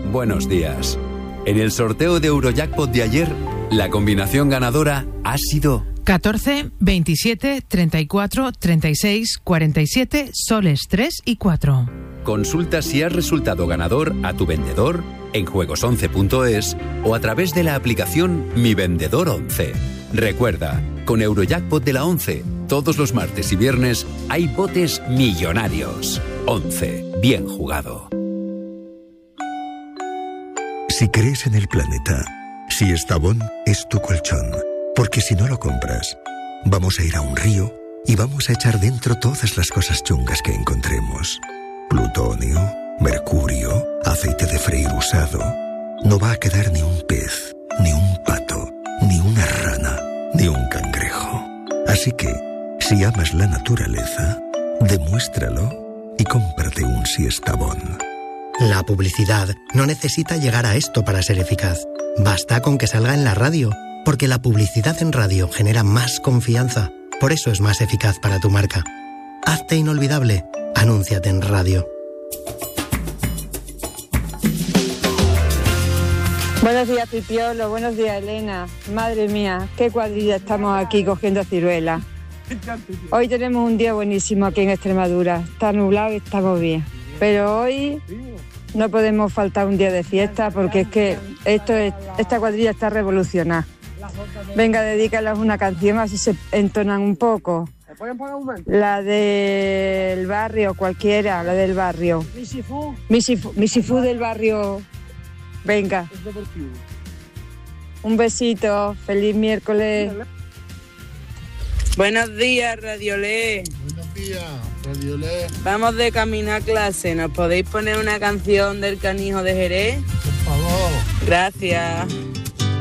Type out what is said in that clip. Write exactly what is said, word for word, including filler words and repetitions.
buenos días. En el sorteo de Eurojackpot de ayer, la combinación ganadora ha sido catorce, veintisiete, treinta y cuatro, treinta y seis, cuarenta y siete, soles tres y cuatro. Consulta si has resultado ganador a tu vendedor en juegos once punto es o a través de la aplicación Mi Vendedor once. Recuerda, con Eurojackpot de la once, todos los martes y viernes hay botes millonarios. once, bien jugado. Si crees en el planeta, si Estavón es tu colchón, porque si no lo compras, vamos a ir a un río y vamos a echar dentro todas las cosas chungas que encontremos. Plutonio, mercurio, aceite de freír usado. No va a quedar ni un pez, ni un pato, ni una rana, ni un cangrejo. Así que, si amas la naturaleza, demuéstralo y cómprate un Siestabón. La publicidad no necesita llegar a esto para ser eficaz. Basta con que salga en la radio, porque la publicidad en radio genera más confianza. Por eso es más eficaz para tu marca. Hazte inolvidable. Anúnciate en radio. Buenos días, Pipiolo. Buenos días, Elena. Madre mía, qué cuadrilla estamos aquí cogiendo ciruelas. Hoy tenemos un día buenísimo aquí en Extremadura. Está nublado y estamos bien. Pero hoy no podemos faltar un día de fiesta porque es que esto es, esta cuadrilla está revolucionada. Venga, dedícalas una canción así se entonan un poco. La del barrio, cualquiera, la del barrio. Misifú. Misifú, Misifú del barrio. Venga. Un besito, feliz miércoles. Buenos días, Radiolé. Buenos días, Radiolé. Vamos de camino a clase. ¿Nos podéis poner una canción del Canijo de Jerez? Por favor. Gracias.